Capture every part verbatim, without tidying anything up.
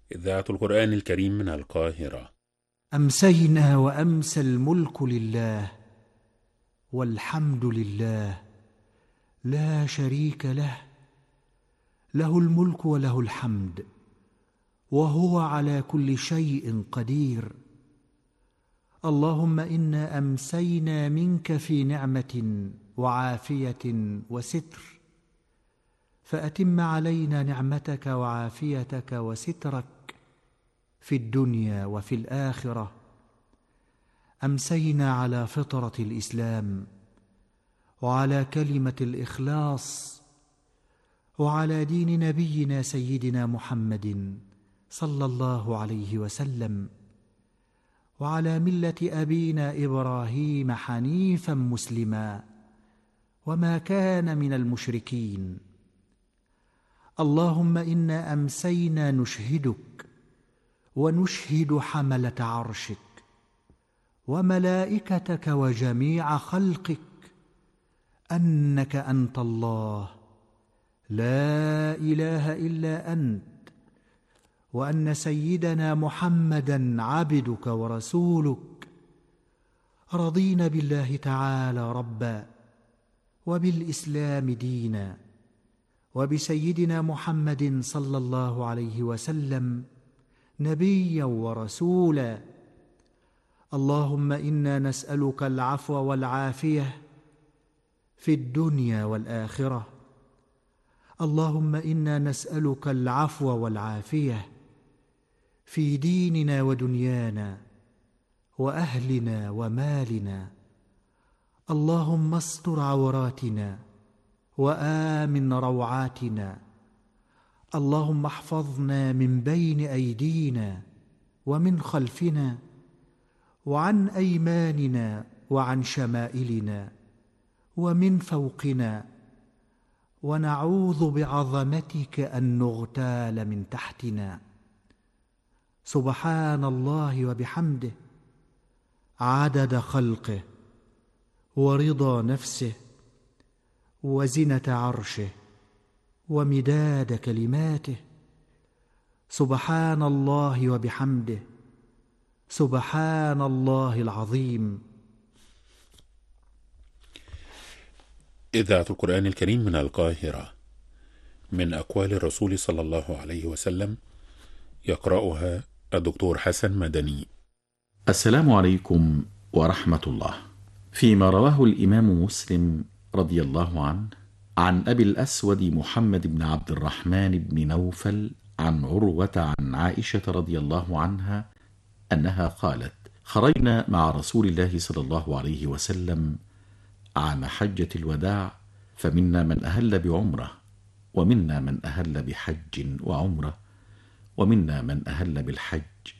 إذاعة القرآن الكريم من القاهرة. أمسينا وأمسى الملك لله والحمد لله لا شريك له، له الملك وله الحمد وهو على كل شيء قدير. اللهم إنا أمسينا منك في نعمة وعافية وستر، فأتم علينا نعمتك وعافيتك وسترك في الدنيا وفي الآخرة. أمسينا على فطرة الإسلام وعلى كلمة الإخلاص وعلى دين نبينا سيدنا محمد صلى الله عليه وسلم، وعلى ملة أبينا إبراهيم حنيفا مسلما وما كان من المشركين. اللهم إنا أمسينا نشهدك ونشهد حملة عرشك وملائكتك وجميع خلقك أنك أنت الله لا إله إلا أنت، وأن سيدنا محمدًا عبدك ورسولك. رضينا بالله تعالى ربًا وبالإسلام دينًا وبسيدنا محمد صلى الله عليه وسلم نبيًا ورسولا. اللهم إنا نسألك العفو والعافية في الدنيا والآخرة. اللهم إنا نسألك العفو والعافية في ديننا ودنيانا وأهلنا ومالنا. اللهم استر عوراتنا وآمن روعاتنا. اللهم احفظنا من بين أيدينا ومن خلفنا وعن أيماننا وعن شمائلنا ومن فوقنا، ونعوذ بعظمتك أن نغتال من تحتنا. سبحان الله وبحمده عدد خلقه ورضا نفسه وزنة عرشه ومداد كلماته. سبحان الله وبحمده سبحان الله العظيم. إذاعة القرآن الكريم من القاهرة، من أقوال الرسول صلى الله عليه وسلم، يقرأها الدكتور حسن مدني. السلام عليكم ورحمة الله. فيما رواه الإمام مسلم رضي الله عنه عن أبي الأسود محمد بن عبد الرحمن بن نوفل عن عروة عن عائشة رضي الله عنها أنها قالت: خرجنا مع رسول الله صلى الله عليه وسلم عام حجة الوداع، فمنا من أهل بعمرة، ومنا من أهل بحج وعمرة، ومنا من أهل بالحج.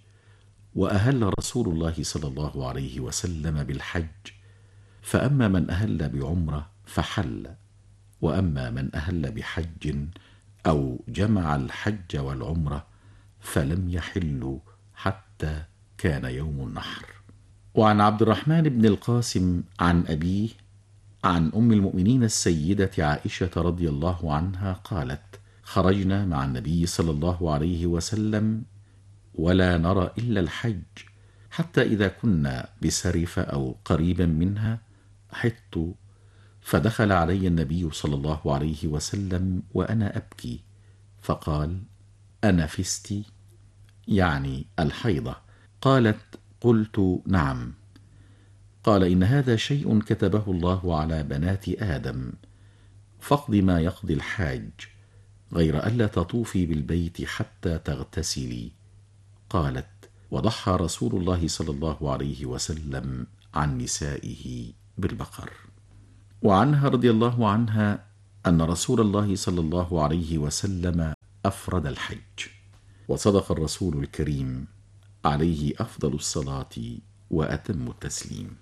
وأهل رسول الله صلى الله عليه وسلم بالحج، فأما من أهل بعمرة فحل، وأما من أهل بحج أو جمع الحج والعمرة فلم يحلوا حتى كان يوم النحر. وعن عبد الرحمن بن القاسم عن أبيه عن أم المؤمنين السيدة عائشة رضي الله عنها قالت: خرجنا مع النبي صلى الله عليه وسلم ولا نرى إلا الحج، حتى إذا كنا بسرف أو قريبا منها حطت، فدخل علي النبي صلى الله عليه وسلم وأنا أبكي، فقال: أنفستي؟ يعني الحيضة. قالت: قلت: نعم. قال: إن هذا شيء كتبه الله على بنات آدم، فاقض ما يقضي الحاج، غير ألا تطوفي بالبيت حتى تغتسلي. قالت: وضحى رسول الله صلى الله عليه وسلم عن نسائه بالبقر. وعنها رضي الله عنها أن رسول الله صلى الله عليه وسلم أفرد الحج. وصدق الرسول الكريم عليه أفضل الصلاة وأتم التسليم.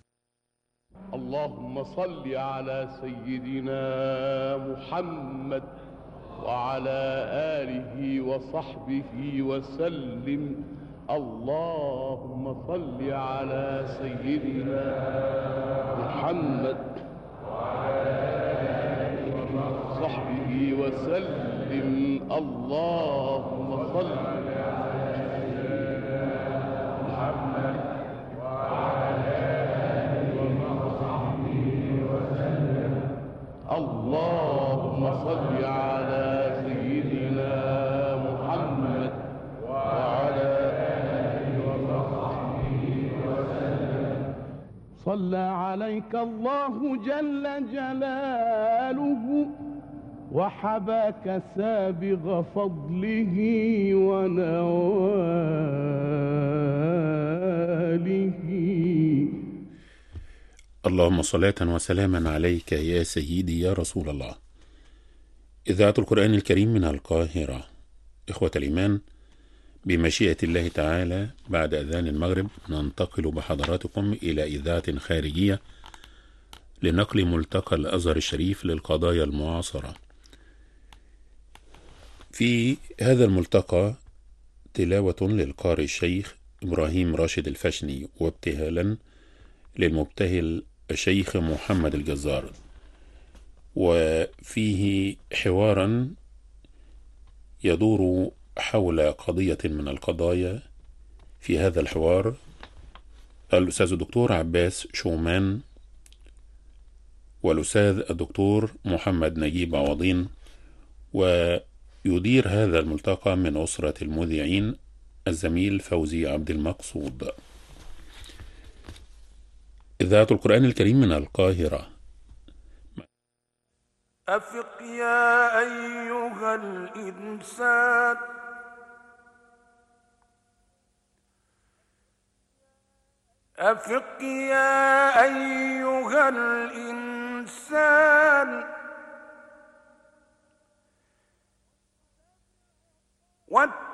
اللهم صل على سيدنا محمد وعلى آله وصحبه وسلم. اللهم صل على سيدنا محمد وعلى آله وصحبه وسلم. اللهم صل على صلى عليك الله جل جلاله وحباك سابغ فضله ونواله. اللهم صلاة وسلاما عليك يا سيدي يا رسول الله. إذاعة القرآن الكريم من القاهرة. إخوة الإيمان، بمشيئة الله تعالى بعد أذان المغرب ننتقل بحضراتكم إلى إذاعة خارجية لنقل ملتقى الأزهر الشريف للقضايا المعاصرة. في هذا الملتقى تلاوة للقارئ الشيخ إبراهيم راشد الفشني، وابتهالا للمبتهل الشيخ محمد الجزار، وفيه حوارا يدور حول قضية من القضايا. في هذا الحوار الأستاذ الدكتور عباس شومان والأستاذ الدكتور محمد نجيب عوضين، ويدير هذا الملتقى من أسرة المذيعين الزميل فوزي عبد المقصود. إذاعة القرآن الكريم من القاهرة. أفق يا أيها الإنسان أفق يا أيها الإنسان